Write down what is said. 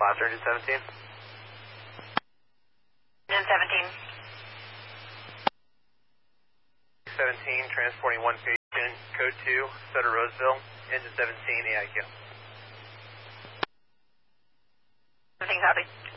Placer, engine 17. Engine 17. 17, transporting one patient, code 2, Sutter Roseville, engine 17, AIQ. 17 copy.